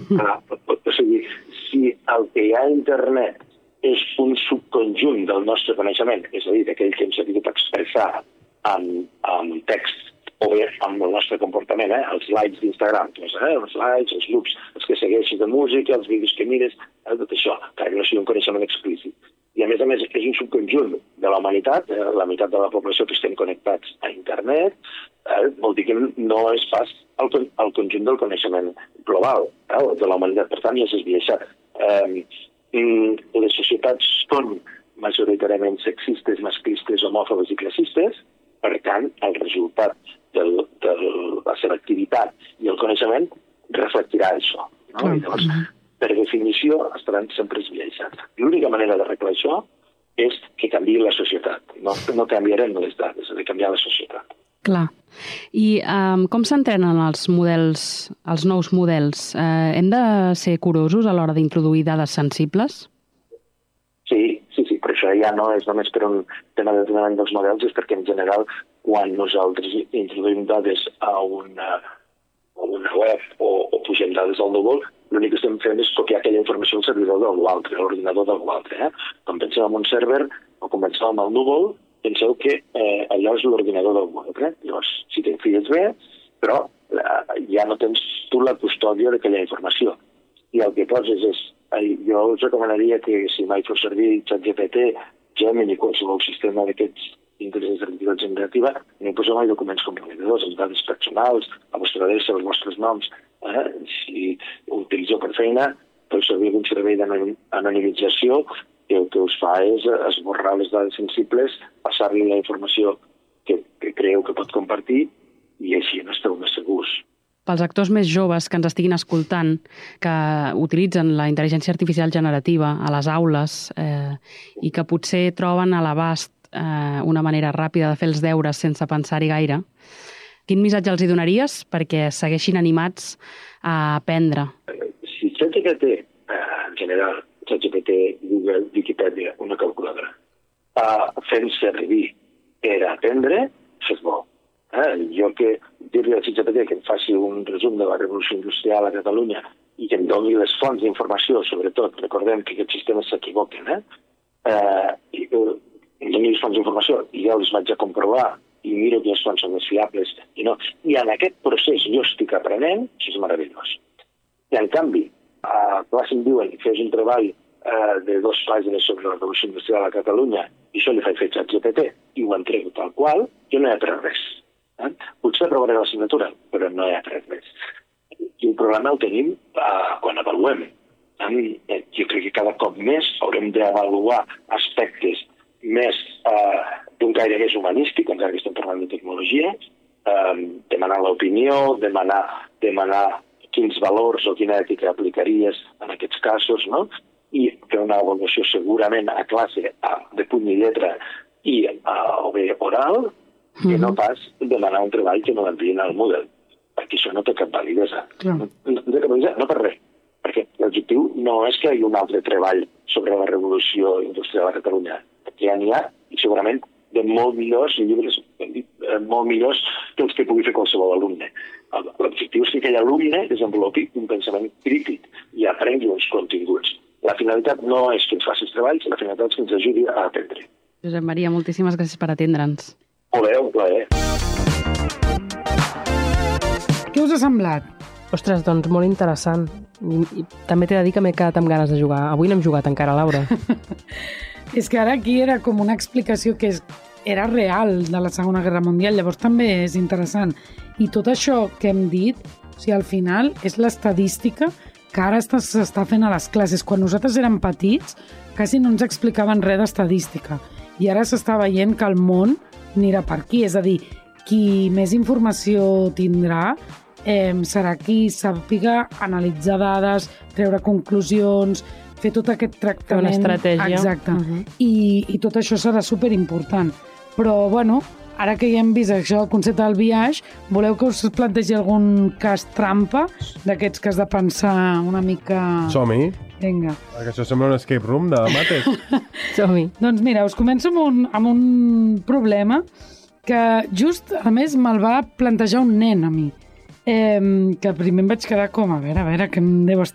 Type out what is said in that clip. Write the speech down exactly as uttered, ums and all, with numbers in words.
Ah, o sigui, si el que hi ha a internet és un subconjunt del nostre coneixement, és a dir, d'aquell que hem sabut expressar amb, amb text o bé amb el nostre comportament, eh? Els likes d'Instagram, doncs, eh? els likes, els looks, els que segueixes de música, els vídeos que mires, eh? tot això, que no sigui un coneixement explícit. I a més a més és un subconjunt de la humanitat, eh? La meitat de la població que estem connectats a internet, eh? Vol dir que no és pas el, el conjunt del coneixement global, eh? De la humanitat, per tant ja s'ha esbiaixat. Eh, les societats són majoritàriament sexistes, masclistes, homòfobes i classistes, per tant, el resultat de la seva activitat i el coneixement reflectirà això. No? I llavors, per definició, estaran sempre esbiaixats. L'única manera d'arreglar això és que canviï la societat. No, no canviarem les dades, ha de canviar la societat. Clar. I um, com s'entrenen els models, els nous models? Uh, hem de ser curosos a l'hora d'introduir dades sensibles? Sí, sí, sí, però això ja no és només per un tema de entrenament dels models, és perquè en general quan nosaltres introduïm dades a una, a una web o, o pugem dades al núvol, l'únic que estem fent és copiar aquella informació al servidor d'algú, l'ordinador d'algú altre. Eh? Quan pensem en un server o quan pensem en el núvol, penseu que eh, allò és l'ordinador d'algú altre. Llavors, si te'n fies bé, però eh, ja no tens tu la custòdia d'aquella informació. I el que poses és, eh, jo us recomanaria que si mai fos servir ChatGPT, Gemini, qualsevol sistema d'aquests d'intel·ligència artificial generativa, no hi poseu mai documents comprometedors, els dades personals, la vostra adreça, els vostres noms. Eh? Si ho utilitzeu per feina, pot servir un servei d'anonimització que el que us fa és esborrar les dades sensibles, passar-li la informació que, que creieu que pot compartir i així no esteu més segurs. Pels actors més joves que ens estiguin escoltant, que utilitzen la intel·ligència artificial generativa a les aules eh, i que potser troben a l'abast eh, una manera ràpida de fer els deures sense pensar-hi gaire, quin missatge els hi donaries perquè segueixin animats a aprendre? Si ChatGPT, eh, en general, ChatGPT, Google, Wikipedia, una calculadora, uh, fent servir per aprendre, això és bo. Eh? Jo que dir-li a ChatGPT que em faci un resum de la revolució industrial a Catalunya i que em doni les fonts d'informació, sobretot, recordem que aquests sistemes s'equivoquen, eh? Uh, i, uh, em doni les fonts d'informació i ja les vaig a comprovar i miro que les fonts són més fiables i no. I en aquest procés jo estic aprenent, això és meravellós. I en canvi, a classe em diuen que fes un treball eh, de dos pàgines sobre la revolució industrial a Catalunya i això li faig fer ChatGPT i ho entrego tal qual, jo no he après res. Eh? Potser aprovaré l'assignatura, però no he après res. I el problema el tenim eh, quan avaluem. Eh? Jo crec que cada cop més haurem d'avaluar aspectes més eh, d'un caire més humanístic, encara que estem parlant de tecnologia, eh, demanar l'opinió, demanar, demanar quins valors o quina ètica aplicaries en aquests casos, no? I fer una avaluació segurament a classe a, de puny i lletra i a, o bé oral, que mm-hmm. no pas demanar un treball que no l'envien al Moodle, perquè això no té cap validesa. Mm. No, no té cap validesa, no per res, perquè l'objectiu no és que hi hagi un altre treball sobre la revolució industrial a Catalunya, perquè ja n'hi ha, i segurament de molt millors llibres, molt millors que els que pugui fer qualsevol alumne. L'objectiu és que aquell alumne desenvolupi un pensament crític i aprengui uns continguts. La finalitat no és que ens faci els treballs, la finalitat és que ens ajudi a aprendre. Josep Maria, moltíssimes gràcies per atendre'ns. Molt bé, un plaer. Què us ha semblat? Ostres, doncs molt interessant. I, i també t'he de dir que m'he quedat amb ganes de jugar. Avui no hem jugat encara, Laura. És que ara aquí era com una explicació que és, era real de la Segona Guerra Mundial, llavors també és interessant. I tot això que hem dit, o sigui, al final és l'estadística que ara s'està fent a les classes. Quan nosaltres érem petits, quasi no ens explicaven res d'estadística. I ara s'està veient que el món anirà per aquí. És a dir, qui més informació tindrà eh, serà qui sàpiga analitzar dades, treure conclusions, fer tot aquest tractament. Una estratègia. Exacte. Uh-huh. I, I tot això serà superimportant. Però, bueno, ara que ja hem vist això, el concepte del biaix, voleu que us plantegi algun cas trampa d'aquests que has de pensar una mica... Som-hi. Vinga. Perquè això sembla un escape room de mates. Som-hi. Doncs mira, us començo amb un, amb un problema que just, a més, me'l va plantejar un nen a mi. Eh, que primer em vaig quedar com, a veure, a veure, que em deu,